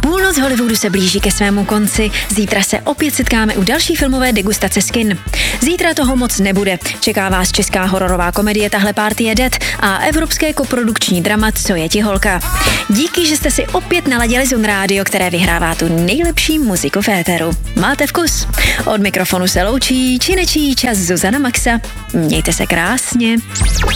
Půlnoc Hollywoodu se blíží ke svému konci. Zítra se opět setkáme u další filmové degustace z kin. Zítra toho moc nebude. Čeká vás česká hororová komedie Tahle party je dead a evropské koprodukční drama Co je ti holka. Díky, že jste si opět naladili Zone Radio, které vyhrává tu nejlepší muziku v éteru. Máte vkus? Od mikrofonu se loučí či nečí čas Zuzana Maxa. Mějte se krásně.